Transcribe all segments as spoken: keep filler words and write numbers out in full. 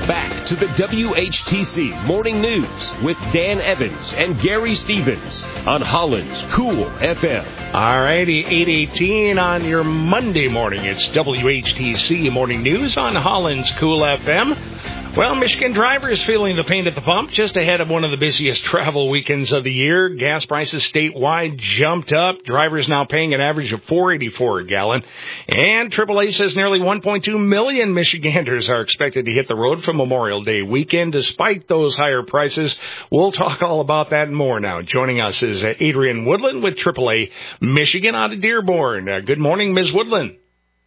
Back to the W H T C Morning News with Dan Evans and Gary Stevens on Holland's Cool F M. All righty, eight eighteen on your Monday morning. It's W H T C Morning News on Holland's Cool F M. Well, Michigan drivers feeling the pain at the pump just ahead of one of the busiest travel weekends of the year. Gas prices statewide jumped up. Drivers now paying an average of four dollars and eighty-four cents a gallon. And triple A says nearly one point two million Michiganders are expected to hit the road for Memorial Day weekend despite those higher prices. We'll talk all about that and more now. Joining us is Adrienne Woodland with triple A Michigan out of Dearborn. Uh, good morning, Miz Woodland.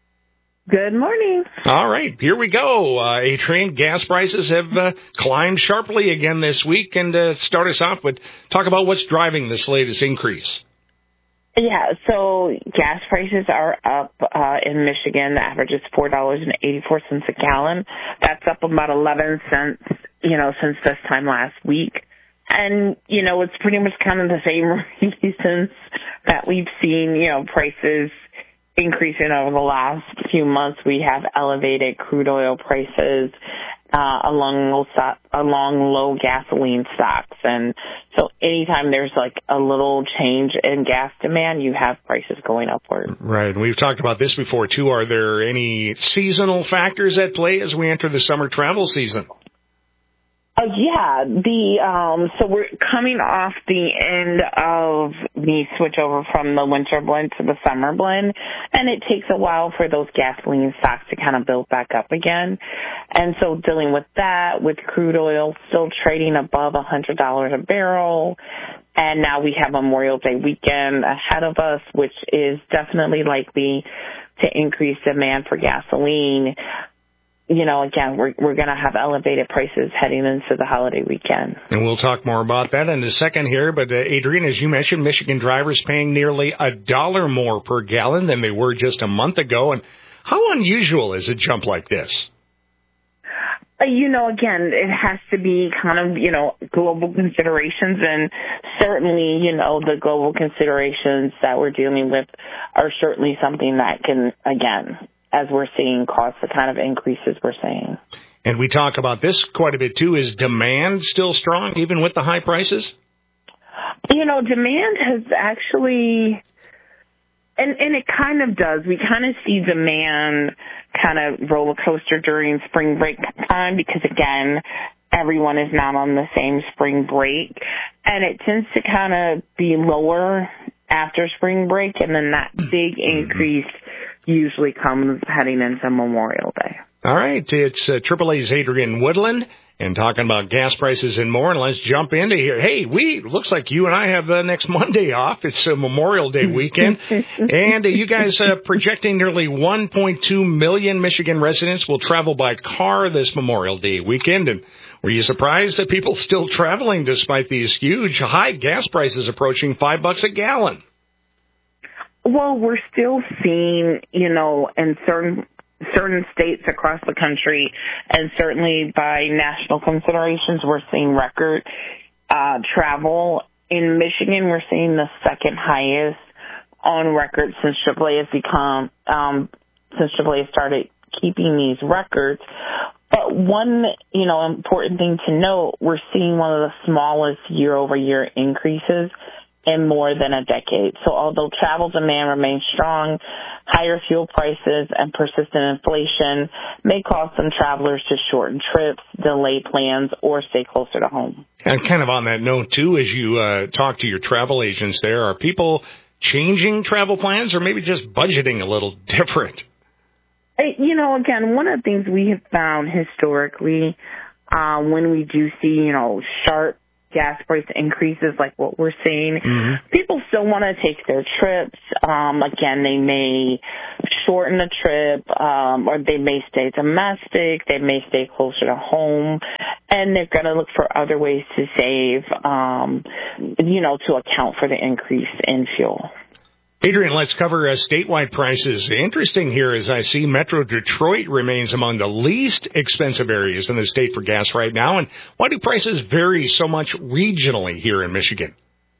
Good morning. All right, here we go. Uh, Adrienne, gas prices have uh, climbed sharply again this week. And uh, start us off with talk about what's driving this latest increase. Yeah, so gas prices are up uh, in Michigan. The average is four dollars and eighty-four cents a gallon. That's up about eleven cents, you know, since this time last week. And, you know, it's pretty much kind of the same reasons that we've seen, you know, prices increasing over the last few months. We have elevated crude oil prices uh, along low stock, along low gasoline stocks, and so anytime there's like a little change in gas demand, you have prices going upward. Right. We've talked about this before too. Are there any seasonal factors at play as we enter the summer travel season? Oh, yeah. The um, so we're coming off the end of the switch over from the winter blend to the summer blend, and it takes a while for those gasoline stocks to kind of build back up again. And so dealing with that, with crude oil still trading above one hundred dollars a barrel, and now we have Memorial Day weekend ahead of us, which is definitely likely to increase demand for gasoline. You know, again, we're we're going to have elevated prices heading into the holiday weekend. And we'll talk more about that in a second here. But, uh, Adrienne, as you mentioned, Michigan drivers paying nearly a dollar more per gallon than they were just a month ago. And how unusual is a jump like this? Uh, you know, again, it has to be kind of, you know, global considerations. And certainly, you know, the global considerations that we're dealing with are certainly something that can, again, as we're seeing cause the kind of increases we're seeing. And we talk about this quite a bit, too. Is demand still strong, even with the high prices? You know, demand has actually, and, and it kind of does. We kind of see demand kind of roller coaster during spring break time because, again, everyone is not on the same spring break. And it tends to kind of be lower after spring break, and then that big increase usually comes heading into Memorial Day. All right. It's uh, triple A's Adrienne Woodland and talking about gas prices and more. And let's jump into here. Hey, we looks like you and I have uh, next Monday off. It's a Memorial Day weekend. and uh, you guys uh, projecting nearly one point two million Michigan residents will travel by car this Memorial Day weekend. And were you surprised that people still traveling despite these huge high gas prices approaching five bucks a gallon? Well, we're still seeing, you know, in certain certain states across the country, and certainly by national considerations, we're seeing record uh, travel. In Michigan, we're seeing the second highest on record since triple A has become, um, since triple A started keeping these records. But one, you know, important thing to note, we're seeing one of the smallest year-over-year increases in more than a decade. So although travel demand remains strong, higher fuel prices and persistent inflation may cause some travelers to shorten trips, delay plans, or stay closer to home. And kind of on that note, too, as you uh, talk to your travel agents there, are people changing travel plans or maybe just budgeting a little different? You know, again, one of the things we have found historically uh, when we do see, you know, sharp gas price increases like what we're seeing, mm-hmm. people still want to take their trips. Um, again, they may shorten the trip, um, or they may stay domestic, they may stay closer to home, and they're going to look for other ways to save, um, you know, to account for the increase in fuel. Adrienne, let's cover uh, statewide prices. Interesting here as I see Metro Detroit remains among the least expensive areas in the state for gas right now. And why do prices vary so much regionally here in Michigan?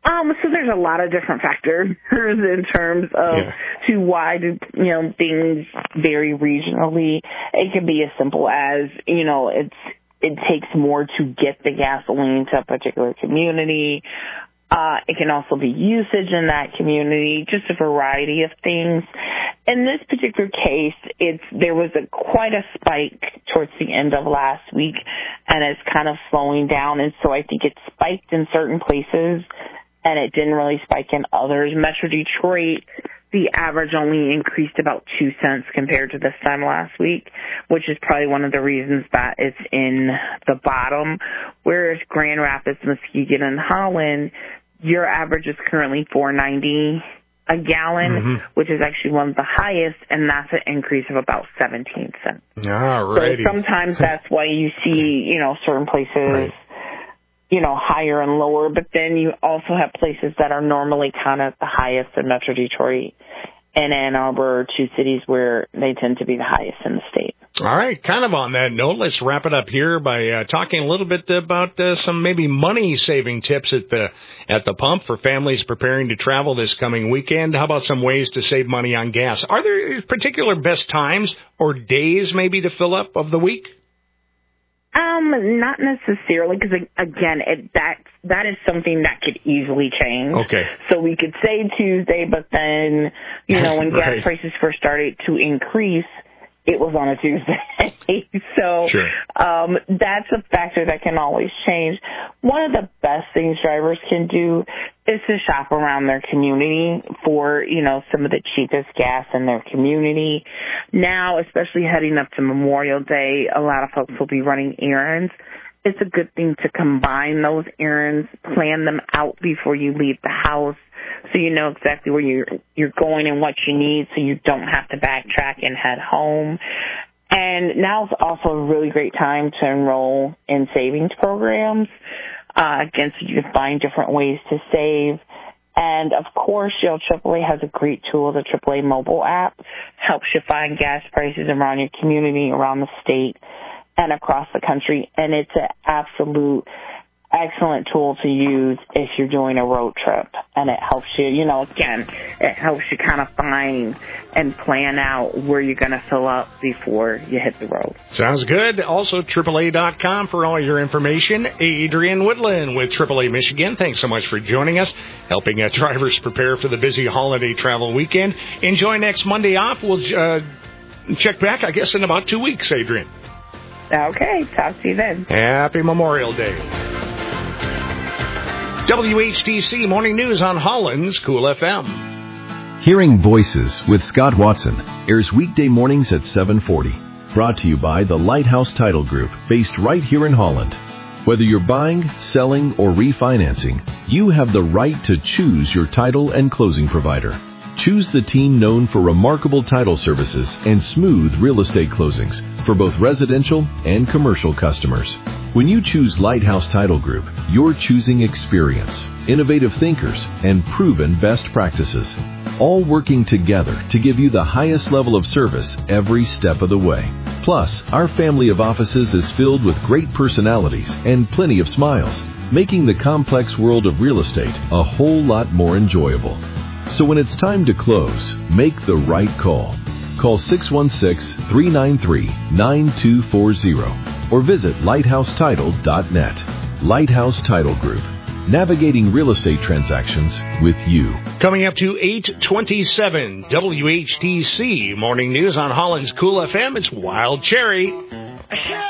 Um, so there's a lot of different factors in terms of yeah. to why do, you know, things vary regionally. It can be as simple as, you know, it's, it takes more to get the gasoline to a particular community. Uh, it can also be usage in that community, just a variety of things. In this particular case, it's, there was a quite a spike towards the end of last week, and it's kind of slowing down, and so I think it spiked in certain places, and it didn't really spike in others. Metro Detroit, the average only increased about two cents compared to this time last week, which is probably one of the reasons that it's in the bottom. Whereas Grand Rapids, Muskegon, and Holland, your average is currently four ninety a gallon, mm-hmm. which is actually one of the highest, and that's an increase of about seventeen cents. All righty. So sometimes that's why you see, you know, certain places, right. you know, higher and lower, but then you also have places that are normally kind of the highest in Metro Detroit and Ann Arbor, two cities where they tend to be the highest in the state. All right, kind of on that note, let's wrap it up here by uh, talking a little bit about uh, some maybe money-saving tips at the at the pump for families preparing to travel this coming weekend. How about some ways to save money on gas? Are there particular best times or days maybe to fill up of the week? Um, not necessarily, because again, it, that that is something that could easily change. Okay. So we could say Tuesday, but then, you know, when right. gas prices first started to increase, it was on a Tuesday. so sure. um, that's a factor that can always change. One of the best things drivers can do is to shop around their community for, you know, some of the cheapest gas in their community. Now, especially heading up to Memorial Day, a lot of folks will be running errands. It's a good thing to combine those errands, plan them out before you leave the house, so you know exactly where you're you're going and what you need, so you don't have to backtrack and head home. And now is also a really great time to enroll in savings programs. Uh, again, so you can find different ways to save. And, of course, Shell triple A has a great tool, the triple A mobile app. Helps you find gas prices around your community, around the state, and across the country. And it's an absolute excellent tool to use if you're doing a road trip, and it helps you, you know, again, it helps you kind of find and plan out where you're going to fill up before you hit the road. Sounds good. Also, triple A dot com for all your information. Adrienne Woodland with triple A Michigan, thanks so much for joining us, helping uh, drivers prepare for the busy holiday travel weekend. Enjoy next Monday off. We'll uh, check back, I guess, in about two weeks, Adrienne. Okay, talk to you then. Happy Memorial Day. W H T C Morning News on Holland's Cool F M. Hearing Voices with Scott Watson airs weekday mornings at seven forty. Brought to you by the Lighthouse Title Group, based right here in Holland. Whether you're buying, selling, or refinancing, you have the right to choose your title and closing provider. Choose the team known for remarkable title services and smooth real estate closings for both residential and commercial customers. When you choose Lighthouse Title Group, you're choosing experience, innovative thinkers, and proven best practices, all working together to give you the highest level of service every step of the way. Plus, our family of offices is filled with great personalities and plenty of smiles, making the complex world of real estate a whole lot more enjoyable. So when it's time to close, make the right call. Call six one six, three nine three, nine two four zero or visit lighthouse title dot net. Lighthouse Title Group, navigating real estate transactions with you. Coming up to eight twenty-seven, W H T C Morning News on Holland's Cool F M. It's Wild Cherry.